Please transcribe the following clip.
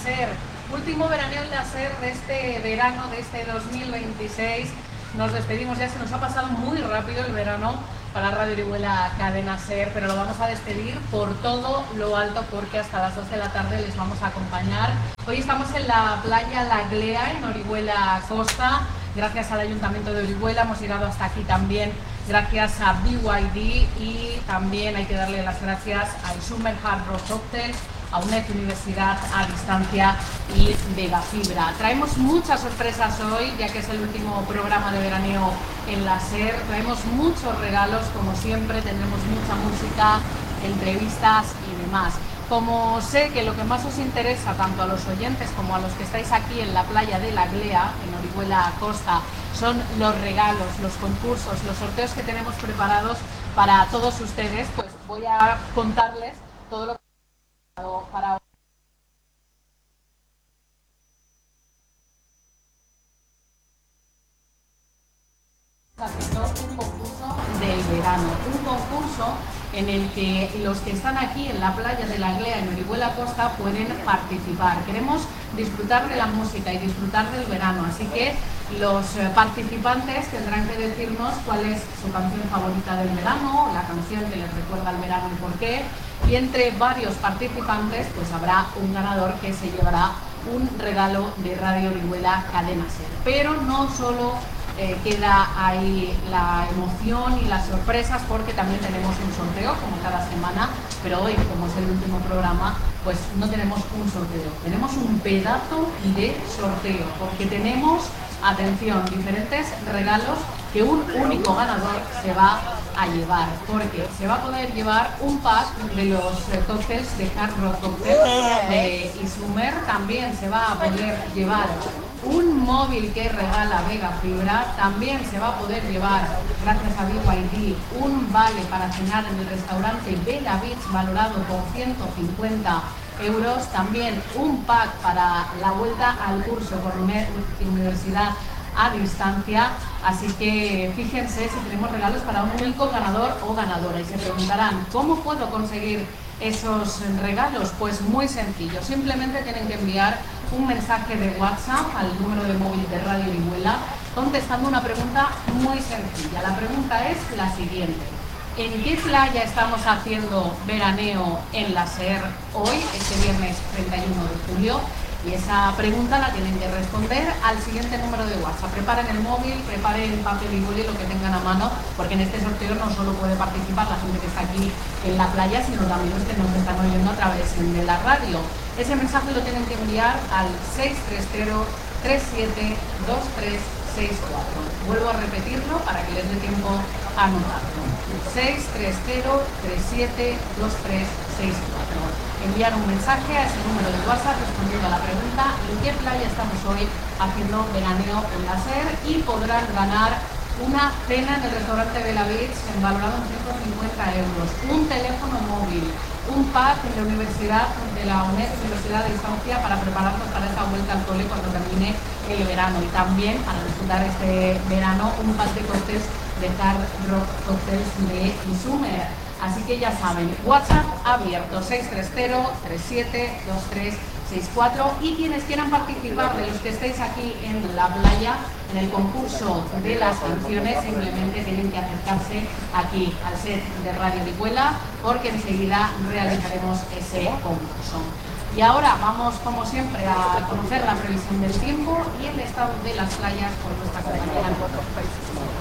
SER. Último veraneo en la SER de este verano, de este 2026. Nos despedimos, ya se nos ha pasado muy rápido el verano para Radio Orihuela Cadena SER, pero lo vamos a despedir por todo lo alto porque hasta las 12 de la tarde les vamos a acompañar. Hoy estamos en la playa La Glea, en Orihuela Costa. Gracias al Ayuntamiento de Orihuela hemos llegado hasta aquí también gracias a BYD y también hay que darle las gracias al Summer Hard Rock Cocktail, a UNED Universidad a Distancia y Vega Fibra. Traemos muchas sorpresas hoy, ya que es el último programa de veraneo en la SER. Traemos muchos regalos, como siempre, tendremos mucha música, entrevistas y demás. Como sé que lo que más os interesa, tanto a los oyentes como a los que estáis aquí en la playa de La Glea, en Orihuela Costa, son los regalos, los concursos, los sorteos que tenemos preparados para todos ustedes, pues voy a contarles todo lo que para haciendo un concurso del verano, un concurso en el que los que están aquí en la playa de La Glea, en Orihuela Costa, pueden participar. Queremos disfrutar de la música y disfrutar del verano, así que los participantes tendrán que decirnos cuál es su canción favorita del verano, la canción que les recuerda al verano y por qué, y entre varios participantes pues habrá un ganador que se llevará un regalo de Radio Orihuela Cadena SER. Pero no solo queda ahí la emoción y las sorpresas, porque también tenemos un sorteo como cada semana, pero hoy, como es el último programa, pues no tenemos un sorteo, tenemos un pedazo de sorteo, porque tenemos, atención, diferentes regalos que un único ganador se va a llevar, porque se va a poder llevar un pack de los cócteles de Hard Rock Cocktail de Isumer. También se va a poder llevar un móvil que regala Vega Fibra. También se va a poder llevar, gracias a BYD, un vale para cenar en el restaurante Bella Beach valorado por 150 euros. También un pack para la vuelta al curso por Universidad a Distancia. Así que fíjense si tenemos regalos para un único ganador o ganadora. Y se preguntarán, ¿cómo puedo conseguir esos regalos? Pues muy sencillo, simplemente tienen que enviar un mensaje de WhatsApp al número de móvil de Radio Orihuela contestando una pregunta muy sencilla. La pregunta es la siguiente: ¿en qué playa estamos haciendo veraneo en la SER hoy, este viernes 31 de julio? Y esa pregunta la tienen que responder al siguiente número de WhatsApp. Preparen el móvil, preparen papel y boli, lo que tengan a mano, porque en este sorteo no solo puede participar la gente que está aquí en la playa, sino también los que nos están oyendo a través de la radio. Ese mensaje lo tienen que enviar al 630-372364. Vuelvo a repetirlo para que les dé tiempo a anotarlo. 630-372364. Enviar un mensaje a ese número de WhatsApp respondiendo a la pregunta ¿en qué playa estamos hoy haciendo veraneo en la SER? Y podrán ganar una cena en el restaurante Bella Beach valorado en 150 euros, un teléfono móvil, un pack de la Universidad de la UNED Universidad de Distancia para prepararnos para esa vuelta al cole cuando termine el verano, y también para disfrutar este verano un pack de cócteles de Hard Rock Cocktails de Isumer. Así que ya saben, WhatsApp abierto 630-372364, y quienes quieran participar de los que estéis aquí en la playa en el concurso de las canciones, simplemente tienen que acercarse aquí al set de Radio Orihuela, porque enseguida realizaremos ese concurso. Y ahora vamos, como siempre, a conocer la previsión del tiempo y el estado de las playas por nuestra compañera.